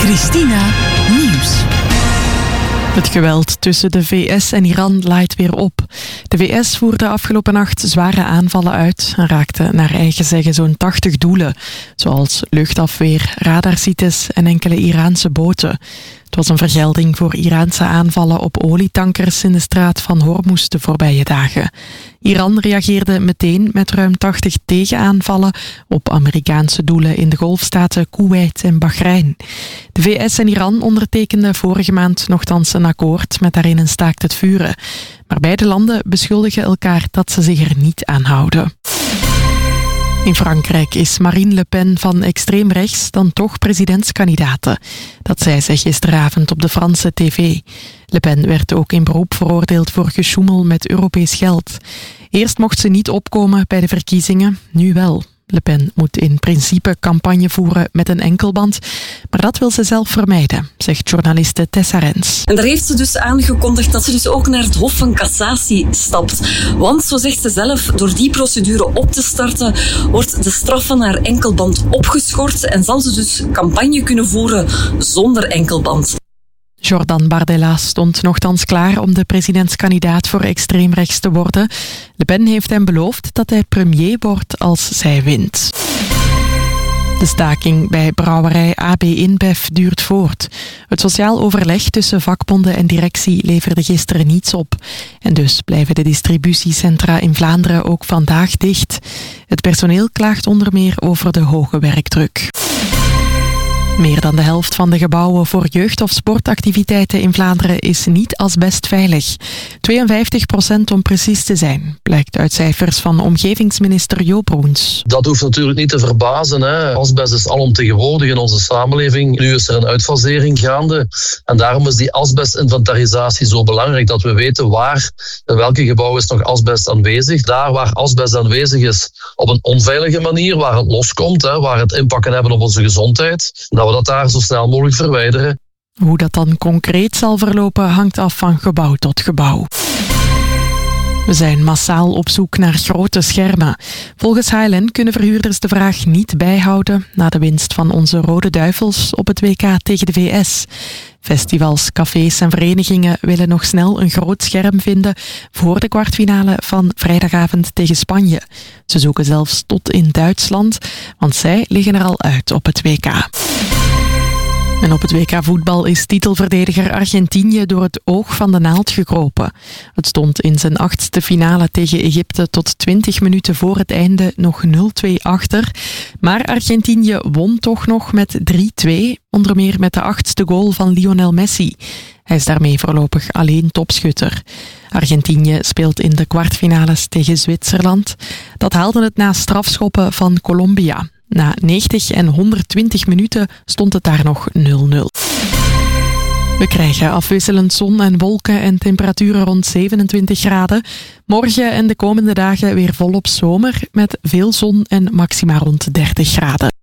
Christina Nieuws. Het geweld tussen de VS en Iran laait weer op. De VS voerde afgelopen nacht zware aanvallen uit en raakte naar eigen zeggen zo'n 80 doelen, zoals luchtafweer, radarsites en enkele Iraanse boten. Het was een vergelding voor Iraanse aanvallen op olietankers in de straat van Hormuz de voorbije dagen. Iran reageerde meteen met ruim 80 tegenaanvallen op Amerikaanse doelen in de golfstaten Kuwait en Bahrein. De VS en Iran ondertekenden vorige maand nogthans een akkoord met daarin een staakt het vuren. Maar beide landen beschuldigen elkaar dat ze zich er niet aan houden. In Frankrijk is Marine Le Pen van extreem rechts dan toch presidentskandidaate. Dat zei ze gisteravond op de Franse tv. Le Pen werd ook in beroep veroordeeld voor gesjoemel met Europees geld. Eerst mocht ze niet opkomen bij de verkiezingen, nu wel. Le Pen moet in principe campagne voeren met een enkelband, maar dat wil ze zelf vermijden, zegt journaliste Tessa Rens. En daar heeft ze dus aangekondigd dat ze dus ook naar het Hof van Cassatie stapt. Want, zo zegt ze zelf, door die procedure op te starten, wordt de straf van haar enkelband opgeschort en zal ze dus campagne kunnen voeren zonder enkelband. Jordan Bardella stond nochtans klaar om de presidentskandidaat voor extreemrechts te worden. Le Pen heeft hem beloofd dat hij premier wordt als zij wint. De staking bij brouwerij AB InBev duurt voort. Het sociaal overleg tussen vakbonden en directie leverde gisteren niets op. En dus blijven de distributiecentra in Vlaanderen ook vandaag dicht. Het personeel klaagt onder meer over de hoge werkdruk. Meer dan de helft van de gebouwen voor jeugd- of sportactiviteiten in Vlaanderen is niet asbestveilig. 52% om precies te zijn, blijkt uit cijfers van omgevingsminister Joop Broens. Dat hoeft natuurlijk niet te verbazen. Asbest is alomtegenwoordig in onze samenleving. Nu is er een uitfasering gaande. En daarom is die asbestinventarisatie zo belangrijk. Dat we weten waar, in welke gebouw is nog asbest aanwezig. Daar waar asbest aanwezig is op een onveilige manier, waar het loskomt, waar het impact kan hebben op onze gezondheid. Dat we dat daar zo snel mogelijk verwijderen. Hoe dat dan concreet zal verlopen hangt af van gebouw tot gebouw. We zijn massaal op zoek naar grote schermen. Volgens HLN kunnen verhuurders de vraag niet bijhouden na de winst van onze Rode Duivels op het WK tegen de VS. Festivals, cafés en verenigingen willen nog snel een groot scherm vinden voor de kwartfinale van vrijdagavond tegen Spanje. Ze zoeken zelfs tot in Duitsland, want zij liggen er al uit op het WK. En op het WK voetbal is titelverdediger Argentinië door het oog van de naald gekropen. Het stond in zijn 8e finale tegen Egypte tot 20 minuten voor het einde nog 0-2 achter. Maar Argentinië won toch nog met 3-2, onder meer met de 8e goal van Lionel Messi. Hij is daarmee voorlopig alleen topschutter. Argentinië speelt in de kwartfinales tegen Zwitserland. Dat haalde het na strafschoppen van Colombia. Na 90 en 120 minuten stond het daar nog 0-0. We krijgen afwisselend zon en wolken en temperaturen rond 27 graden. Morgen en de komende dagen weer volop zomer met veel zon en maxima rond 30 graden.